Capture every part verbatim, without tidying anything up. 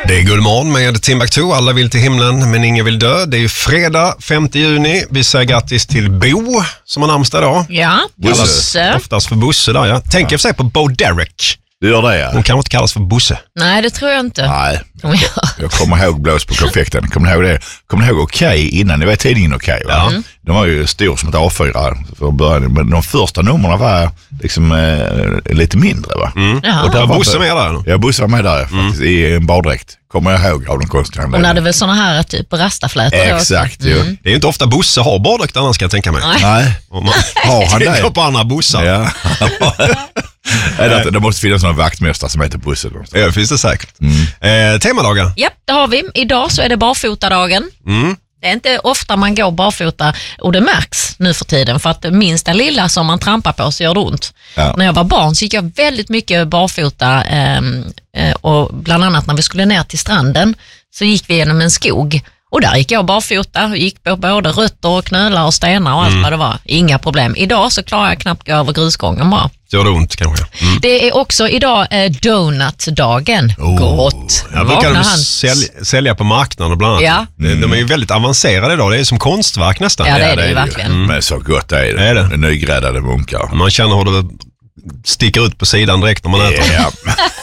Det är Guldmorgon med Timbuktu. Alla vill till himlen men ingen vill dö. Det är ju fredag femte juni. Vi säger grattis till Bo som har namnsdag idag. Ja, Bosse. Oftast för Bosse där, ja. Tänk ja. sig på Bo Derek. Du gör det, ja. Hon kan inte kallas för Bosse. Nej, det tror jag inte. Nej, jag, jag kommer ihåg blås på konfekten. Kommer ihåg det? Kommer ihåg Okej okay innan. Det var tidningen Okej, okay, va? Mm. De var ju stor som ett A fyra från början. Men de första nummerna var liksom eh, lite mindre, va? Mm. Och där var Bosse med där? Ja, Bosse var med där faktiskt, mm. i en baddräkt. Kommer jag ihåg av de konstnärerna. Hon hade väl såna här typ rastaflätor. Exakt, ju. Mm. Det är ju inte ofta Bosse har baddräkt annars, ska jag tänka mig. Nej. Om man har han det? Tänker på andra Bossar. Ja. Det, det måste finnas någon vaktmästare som heter Bosse. Ja, det finns det säkert. Mm. Eh, temadagar. Ja, det har vi. Idag så är det barfotadagen. Mm. Det är inte ofta man går barfota och det märks nu för tiden för att minsta lilla som man trampar på så gör det ont. Ja. När jag var barn så gick jag väldigt mycket barfota eh, och bland annat när vi skulle ner till stranden så gick vi genom en skog och där gick jag barfota och gick på både rötter och knölar och stenar och allt mm. vad det var. Inga problem. Idag så klarar jag knappt gå över grusgången bara. Gör det ont kanske. Mm. Det är också idag eh, donutdagen. Oh. Gott. Jag brukar de sälja, sälja på marknaden bland annat. Ja. Mm. De är ju väldigt avancerade idag. Det är som konstverk nästan. Ja, det är det, ja, det, är det verkligen. Mm. Men så gott det är det. Är det? det nygräddade munkar. Man känner hur det sticker ut på sidan direkt när man äter. Ja.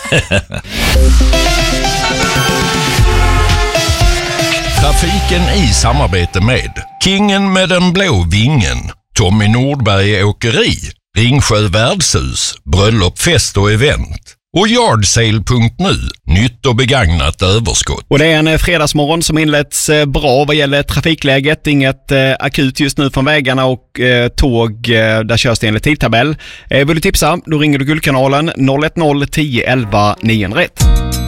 Trafiken i samarbete med Kingen med den blå vingen, Tommy Nordberg Åkeri, Ringsjö värdshus, bröllop, fest och event och yardsale punkt nu, nytt och begagnat överskott. Och det är en fredagsmorgon som inletts bra vad gäller trafikläget. Inget eh, akut just nu från vägarna och eh, tåg eh, där körs det enligt tidtabell. Eh, vill du tipsa? Då ringer du Guldkanalen noll ett noll tio elva nio ett ett.